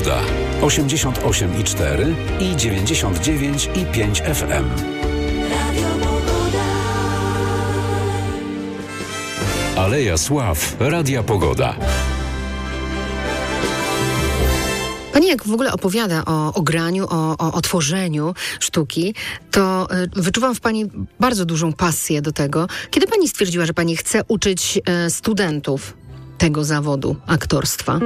Pogoda. 88,4 i 99,5 FM. Aleja Sław. Radia Pogoda. Pani jak w ogóle opowiada o graniu, o tworzeniu sztuki, to wyczuwam w Pani bardzo dużą pasję do tego. Kiedy Pani stwierdziła, że Pani chce uczyć studentów tego zawodu aktorstwa?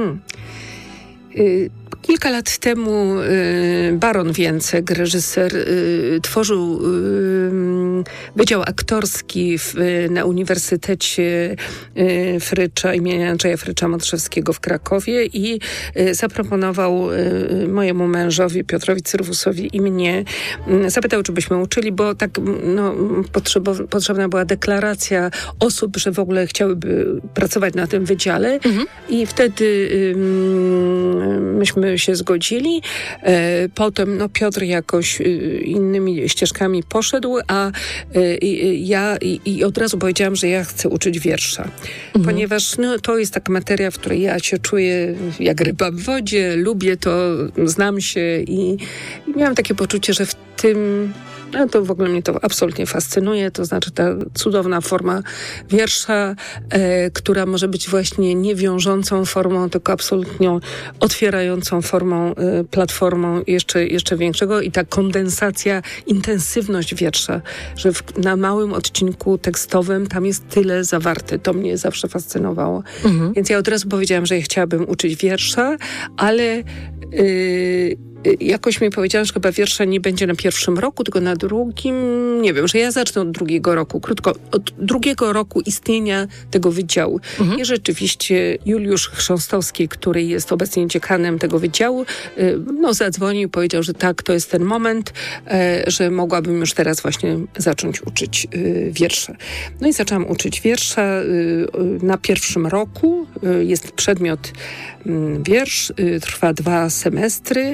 Kilka lat temu Baron Więcek, reżyser, tworzył Wydział Aktorski na Uniwersytecie Frycza imienia Andrzeja Frycza-Modrzewskiego w Krakowie i zaproponował mojemu mężowi Piotrowi Cyrwusowi i mnie, zapytał, czy byśmy uczyli, bo tak potrzebna była deklaracja osób, że w ogóle chciałyby pracować na tym wydziale i wtedy myśmy się zgodzili. Potem Piotr jakoś innymi ścieżkami poszedł, a ja od razu powiedziałam, że ja chcę uczyć wiersza. Ponieważ to jest taka materia, w której ja się czuję jak ryba w wodzie, lubię to, znam się i miałam takie poczucie, że w tym to w ogóle mnie to absolutnie fascynuje, to znaczy ta cudowna forma wiersza, która może być właśnie nie wiążącą formą, tylko absolutnie otwierającą formą, platformą jeszcze większego i ta kondensacja, intensywność wiersza, że na małym odcinku tekstowym tam jest tyle zawarte. To mnie zawsze fascynowało. Więc ja od razu powiedziałam, że ja chciałabym uczyć wiersza, ale jakoś mi powiedziałam, że chyba wiersza nie będzie na pierwszym roku, tylko na drugim, nie wiem, że ja zacznę od drugiego roku, krótko, od drugiego roku istnienia tego wydziału. I rzeczywiście Juliusz Chrząstowski, który jest obecnie dziekanem tego wydziału, zadzwonił i powiedział, że tak, to jest ten moment, że mogłabym już teraz właśnie zacząć uczyć wiersza. No i zaczęłam uczyć wiersza na pierwszym roku. Jest przedmiot wiersz, trwa 2 semestry.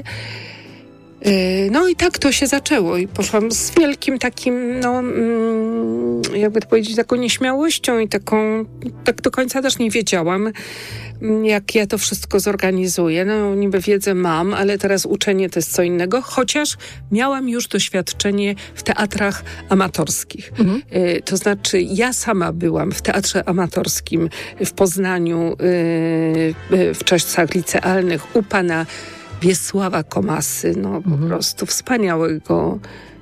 No i tak to się zaczęło i poszłam z wielkim takim, jakby to powiedzieć, taką nieśmiałością i tak do końca też nie wiedziałam, jak ja to wszystko zorganizuję. Niby wiedzę mam, ale teraz uczenie to jest co innego, chociaż miałam już doświadczenie w teatrach amatorskich. To znaczy ja sama byłam w teatrze amatorskim w Poznaniu w czasach licealnych u pana Wiesława Komasy, po prostu wspaniałego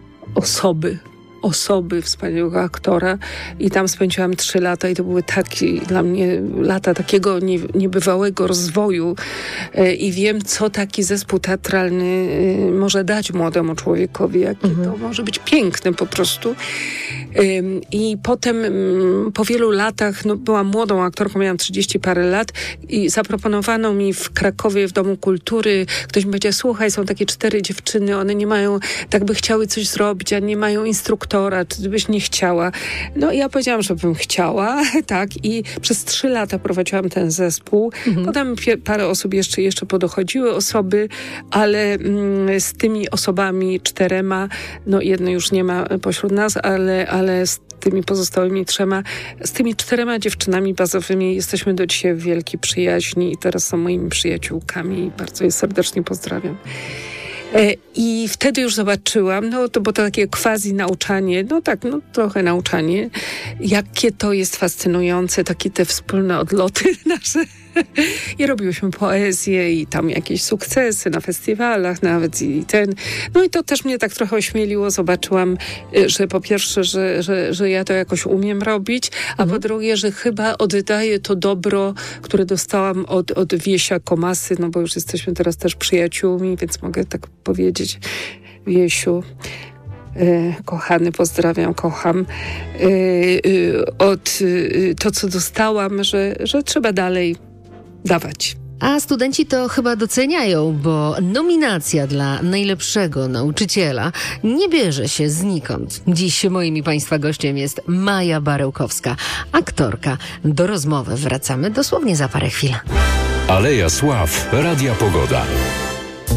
osoby, wspaniałego aktora i tam spędziłam 3 lata i to były takie dla mnie lata takiego niebywałego rozwoju i wiem, co taki zespół teatralny może dać młodemu człowiekowi, jakie to może być piękne po prostu. I potem po wielu latach, byłam młodą aktorką, miałam 30 parę lat i zaproponowano mi w Krakowie w Domu Kultury, ktoś mi powiedział, słuchaj, są takie 4 dziewczyny, one nie mają, tak by chciały coś zrobić, a nie mają instruktora, czy byś nie chciała? I ja powiedziałam, że bym chciała, tak, i przez 3 lata prowadziłam ten zespół. Potem parę osób jeszcze podochodziły osoby, ale z tymi osobami 4, jedno już nie ma pośród nas, ale z tymi pozostałymi 3, z tymi 4 dziewczynami bazowymi jesteśmy do dzisiaj w wielkiej przyjaźni i teraz są moimi przyjaciółkami i bardzo je serdecznie pozdrawiam. I wtedy już zobaczyłam, bo to takie quasi nauczanie, trochę nauczanie, jakie to jest fascynujące, takie te wspólne odloty nasze. I robiłyśmy poezję i tam jakieś sukcesy na festiwalach nawet i to też mnie tak trochę ośmieliło. Zobaczyłam, że po pierwsze, że ja to jakoś umiem robić, a po drugie, że chyba oddaję to dobro, które dostałam od Wiesia Komasy, bo już jesteśmy teraz też przyjaciółmi, więc mogę tak powiedzieć. Wiesiu, kochany, pozdrawiam, kocham. To, co dostałam, że trzeba dalej dawać. A studenci to chyba doceniają, bo nominacja dla najlepszego nauczyciela nie bierze się znikąd. Dziś moim i Państwa gościem jest Maja Barełkowska, aktorka. Do rozmowy wracamy dosłownie za parę chwil. Aleja Sław. Radia Pogoda.